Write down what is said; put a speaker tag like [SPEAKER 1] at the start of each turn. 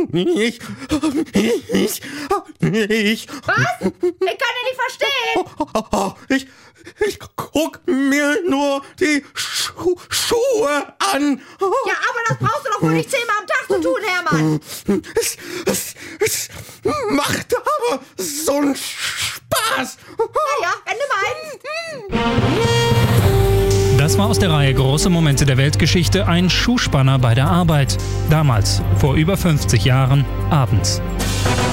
[SPEAKER 1] Ich.
[SPEAKER 2] Was? Ich kann ihn nicht verstehen.
[SPEAKER 1] Ich guck mir nur die Schuhe an.
[SPEAKER 2] Ja, aber das brauchst du doch wohl nicht 10-mal am Tag zu tun, Hermann.
[SPEAKER 1] Es macht aber so einen Spaß.
[SPEAKER 2] Naja, wenn du meinst.
[SPEAKER 3] Das war aus der Reihe Große Momente der Weltgeschichte ein Schuhspanner bei der Arbeit. Damals, vor über 50 Jahren, abends.